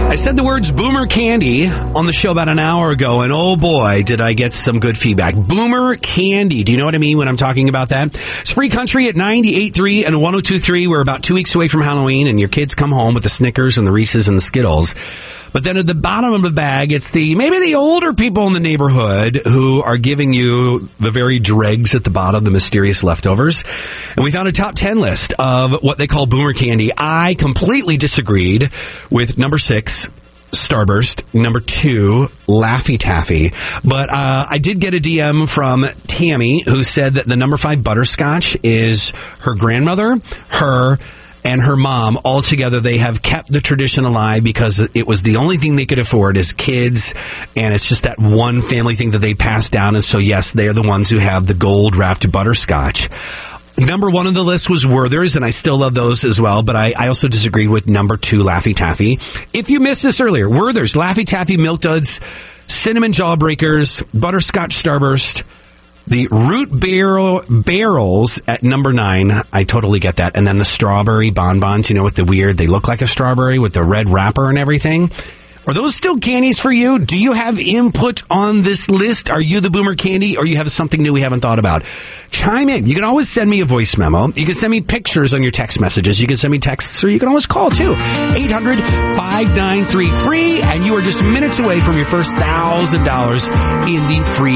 I said the words Boomer Candy on the show about an hour ago, and oh boy, did I get some good feedback. Boomer Candy. Do you know what I mean when I'm talking about that? It's Free Country at 98.3 and 102.3. We're about 2 weeks away from Halloween, and your kids come home with the Snickers and the Reese's and the Skittles. But then at the bottom of the bag, it's maybe the older people in the neighborhood who are giving you the very dregs at the bottom, the mysterious leftovers. And we found a top 10 list of what they call Boomer Candy. I completely disagreed with number 6, Starburst, number 2, Laffy Taffy. But I did get a DM from Tammy who said that the number 5 Butterscotch is her grandmother, her and her mom. All together, they have kept the tradition alive because it was the only thing they could afford as kids, and it's just that one family thing that they passed down. And so, yes, they are the ones who have the gold wrapped butterscotch. Number 1 on the list was Werther's, and I still love those as well, but I also disagreed with number 2, Laffy Taffy. If you missed this earlier, Werther's, Laffy Taffy, Milk Duds, Cinnamon Jawbreakers, Butterscotch Starburst, the Root Barrels at number 9. I totally get that. And then the strawberry bonbons, with the weird, they look like a strawberry with the red wrapper and everything. Are those still candies for you? Do you have input on this list? Are you the Boomer Candy, or you have something new we haven't thought about? Chime in. You can always send me a voice memo. You can send me pictures on your text messages. You can send me texts, or you can always call, too. 800-593-FREE, and you are just minutes away from your first $1,000 in the free